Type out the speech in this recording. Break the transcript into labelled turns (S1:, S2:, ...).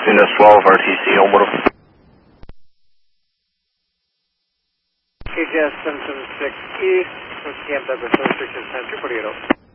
S1: Venus 12, RTC, Elmwood.
S2: KJS 776E, Camp Douglas, 06 10 248.